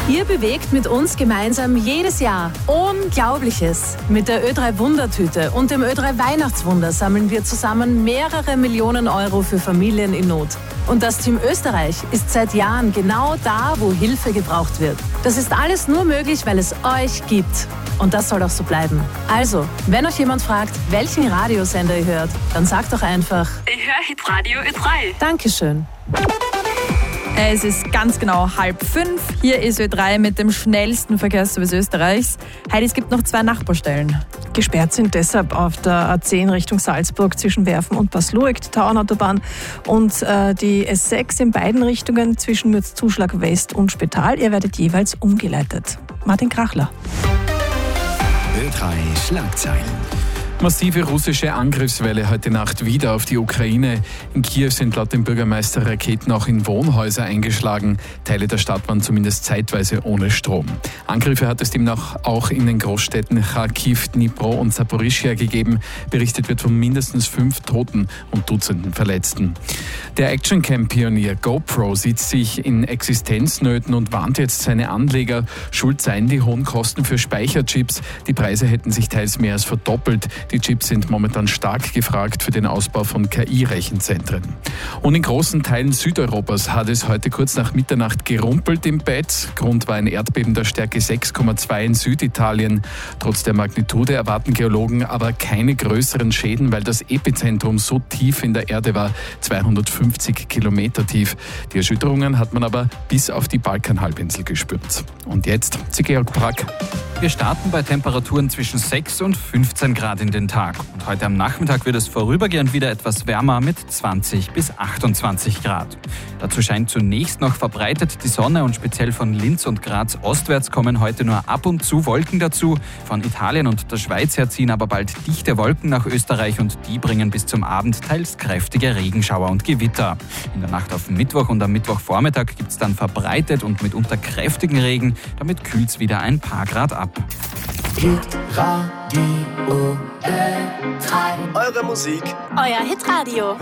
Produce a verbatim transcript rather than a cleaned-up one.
Ihr bewegt mit uns gemeinsam jedes Jahr Unglaubliches. Mit der Ö drei Wundertüte und dem Ö drei Weihnachtswunder sammeln wir zusammen mehrere Millionen Euro für Familien in Not. Und das Team Österreich ist seit Jahren genau da, wo Hilfe gebraucht wird. Das ist alles nur möglich, weil es euch gibt. Und das soll auch so bleiben. Also, wenn euch jemand fragt, welchen Radiosender ihr hört, dann sagt doch einfach: Ich höre Hitradio Ö drei. Dankeschön. Es ist ganz genau halb fünf. Hier ist Ö drei mit dem schnellsten Verkehrsservice Österreichs. Heidi, es gibt noch zwei Nachbarstellen. Gesperrt sind deshalb auf der A zehn Richtung Salzburg zwischen Werfen und Pasluik, die Tauernautobahn, und äh, die S sechs in beiden Richtungen zwischen Mürzzuschlag West und Spital. Ihr werdet jeweils umgeleitet. Martin Krachler. Ö drei Schlagzeilen. Massive russische Angriffswelle heute Nacht wieder auf die Ukraine. In Kiew sind laut dem Bürgermeister Raketen auch in Wohnhäuser eingeschlagen. Teile der Stadt waren zumindest zeitweise ohne Strom. Angriffe hat es demnach auch in den Großstädten Kharkiv, Dnipro und Saporischschja gegeben. Berichtet wird von mindestens fünf Toten und Dutzenden Verletzten. Der Actioncam-Pionier GoPro sieht sich in Existenznöten und warnt jetzt seine Anleger. Schuld seien die hohen Kosten für Speicherchips. Die Preise hätten sich teils mehr als verdoppelt. Die Chips sind momentan stark gefragt für den Ausbau von K I-Rechenzentren. Und in großen Teilen Südeuropas hat es heute kurz nach Mitternacht gerumpelt im Bett. Grund war ein Erdbeben der Stärke sechs Komma zwei in Süditalien. Trotz der Magnitude erwarten Geologen aber keine größeren Schäden, weil das Epizentrum so tief in der Erde war, zweihundertfünfzig Kilometer tief. Die Erschütterungen hat man aber bis auf die Balkanhalbinsel gespürt. Und jetzt zu Georg Brack. Wir starten bei Temperaturen zwischen sechs und fünfzehn Grad in den Tag. Und heute am Nachmittag wird es vorübergehend wieder etwas wärmer mit zwanzig bis achtundzwanzig Grad. Dazu scheint zunächst noch verbreitet die Sonne und speziell von Linz und Graz ostwärts kommen heute nur ab und zu Wolken dazu. Von Italien und der Schweiz her ziehen aber bald dichte Wolken nach Österreich und die bringen bis zum Abend teils kräftige Regenschauer und Gewitter. In der Nacht auf Mittwoch und am Mittwochvormittag gibt es dann verbreitet und mitunter kräftigen Regen. Damit kühlt es wieder ein paar Grad ab. Hitradio Ö drei. Eure Musik. Euer Hitradio.